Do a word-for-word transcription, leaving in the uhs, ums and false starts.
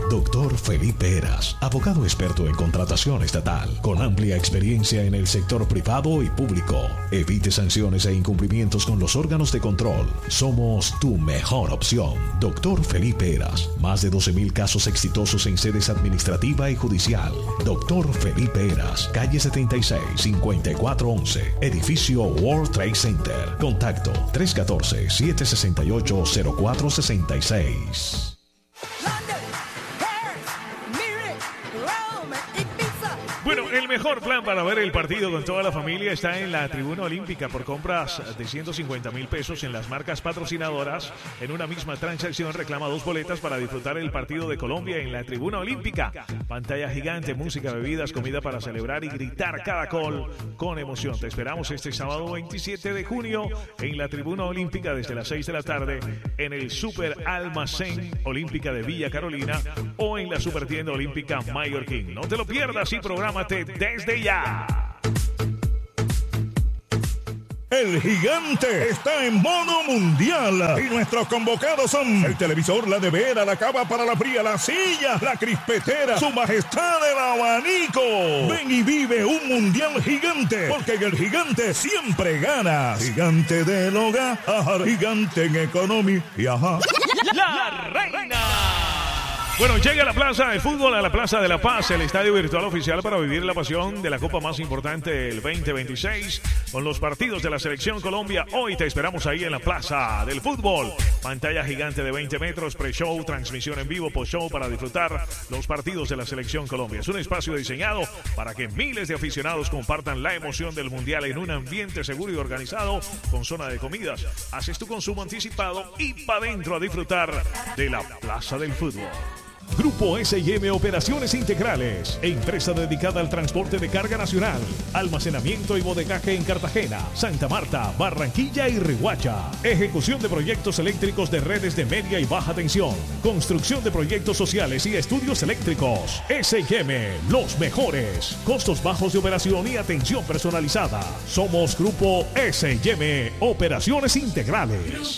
Doctor Felipe Heras, abogado experto en contratación estatal, con amplia experiencia en el sector privado y público. Evite sanciones e incumplimientos con los órganos de control. Somos tu mejor opción. Doctor Felipe Heras, más de doce mil casos exitosos en sedes administrativa y judicial. Doctor Felipe Heras, calle setenta y seis, cincuenta y cuatro once, edificio World Trade Center. Contacto tres uno cuatro, siete seis ocho, cero cuatro seis seis. Bueno, el mejor plan para ver el partido con toda la familia está en la Tribuna Olímpica. Por compras de ciento cincuenta mil pesos en las marcas patrocinadoras, en una misma transacción reclama dos boletas para disfrutar el partido de Colombia en la Tribuna Olímpica. Pantalla gigante, música, bebidas, comida para celebrar y gritar cada gol con emoción. Te esperamos este sábado veintisiete de junio en la Tribuna Olímpica desde las seis de la tarde en el Super Almacén Olímpica de Villa Carolina o en la Supertienda Olímpica Mallorquín. No te lo pierdas y prográmate desde ya. El gigante está en modo mundial y nuestros convocados son el televisor, la nevera, la cava para la fría, la silla, la crispetera, su majestad el abanico. Ven y vive un mundial gigante, porque en el gigante siempre ganas. Gigante del hogar, ajá, gigante en economía y ajá. La reina. Bueno, llega a la Plaza de Fútbol, a la Plaza de la Paz, el estadio virtual oficial para vivir la pasión de la copa más importante del veinte veintiséis con los partidos de la Selección Colombia. Hoy te esperamos ahí en la Plaza del Fútbol. Pantalla gigante de veinte metros, pre-show, transmisión en vivo, post-show para disfrutar los partidos de la Selección Colombia. Es un espacio diseñado para que miles de aficionados compartan la emoción del Mundial en un ambiente seguro y organizado con zona de comidas. Haces tu consumo anticipado y pa' dentro a disfrutar de la Plaza del Fútbol. Grupo S y M Operaciones Integrales, empresa dedicada al transporte de carga nacional, almacenamiento y bodegaje en Cartagena, Santa Marta, Barranquilla y Riohacha. Ejecución de proyectos eléctricos de redes de media y baja tensión, construcción de proyectos sociales y estudios eléctricos. S y M, los mejores, costos bajos de operación y atención personalizada. Somos Grupo S y M Operaciones Integrales.